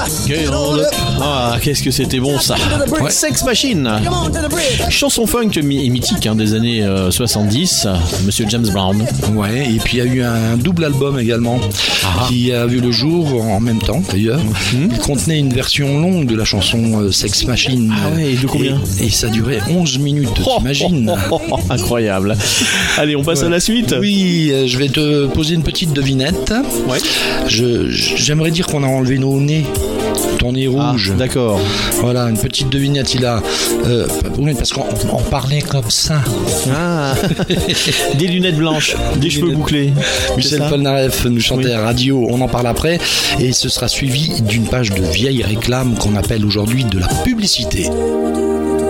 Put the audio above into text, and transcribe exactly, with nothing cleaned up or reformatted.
Get on up. Ah, qu'est-ce que c'était bon ça. Ouais. Sex Machine. Chanson funk mi- mythique hein, des années euh, soixante-dix, Monsieur James Brown. Ouais, et puis il y a eu un double album également ah. qui a vu le jour en même temps d'ailleurs. Mm-hmm. Il contenait une version longue de la chanson euh, Sex Machine. Ah ouais, de combien ? Et, et ça durait onze minutes, oh, t'imagines ? oh, oh, oh, Incroyable. Allez, on passe ouais. à la suite. Oui, je vais te poser une petite devinette. Ouais. Je, j'aimerais dire qu'on a enlevé nos nez. Ton nez rouge. Ah, d'accord. Voilà, une petite devinette. Il a. Euh, parce qu'on on parlait comme ça. Ah. Des lunettes blanches, des, des cheveux lunettes. Bouclés. Michel Polnareff nous chantait oui. à radio. On en parle après. Et ce sera suivi d'une page de vieille réclame qu'on appelle aujourd'hui de la publicité.